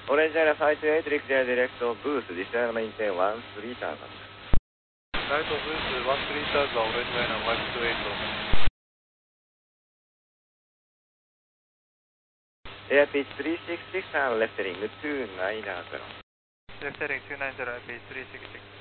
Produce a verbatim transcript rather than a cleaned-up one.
Orange China five two eight, direct direct boost, this is maintain one three turn. Right of boost, one three turn, Orange China five two eight. Airspeed three six six and left heading two nine zero. Left heading two nine zero, airspeed three six six.